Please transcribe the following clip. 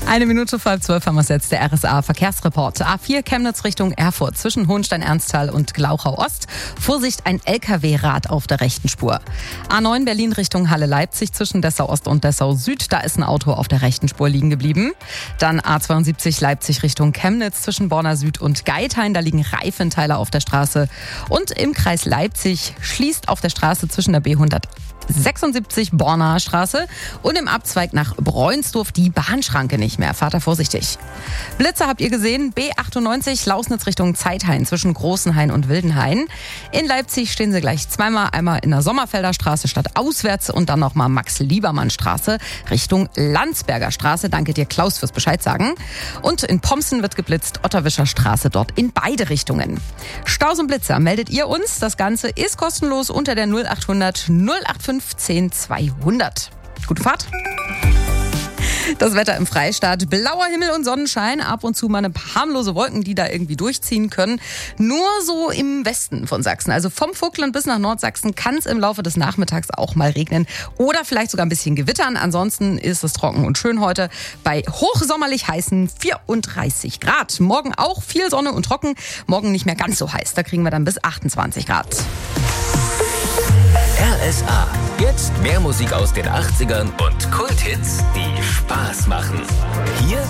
Eine Minute vor 12 haben wir es jetzt, der RSA-Verkehrsreport. A4 Chemnitz Richtung Erfurt zwischen Hohenstein-Ernsthal und Glauchau-Ost. Vorsicht, ein LKW-Rad auf der rechten Spur. A9 Berlin Richtung Halle-Leipzig zwischen Dessau-Ost und Dessau-Süd. Da ist ein Auto auf der rechten Spur liegen geblieben. Dann A72 Leipzig Richtung Chemnitz zwischen Borna Süd und Geithain. Da liegen Reifenteile auf der Straße. Und im Kreis Leipzig schließt auf der Straße zwischen der B176 Bornaer Straße und im Abzweig nach Breunsdorf die Bahnschranke nicht mehr. Fahrt da vorsichtig. Blitzer habt ihr gesehen. B98 Lausnitz Richtung Zeithain zwischen Großenhain und Wildenhain. In Leipzig stehen sie gleich zweimal. Einmal in der Sommerfelder Straße statt auswärts und dann nochmal Max-Liebermann-Straße Richtung Landsberger Straße. Danke dir, Klaus, fürs Bescheid sagen. Und in Pomsen wird geblitzt. Otterwischer Straße dort in beide Richtungen. Staus und Blitzer meldet ihr uns. Das Ganze ist kostenlos unter der 0800 0815 200. Gute Fahrt. Das Wetter im Freistaat, blauer Himmel und Sonnenschein, ab und zu mal eine harmlose Wolken, die da irgendwie durchziehen können. Nur so im Westen von Sachsen, also vom Vogtland bis nach Nordsachsen, kann es im Laufe des Nachmittags auch mal regnen oder vielleicht sogar ein bisschen gewittern. Ansonsten ist es trocken und schön heute bei hochsommerlich heißen 34 Grad. Morgen auch viel Sonne und trocken, morgen nicht mehr ganz so heiß, da kriegen wir dann bis 28 Grad. RSA. Jetzt mehr Musik aus den 80ern und Kulthits, die Spaß machen. Hier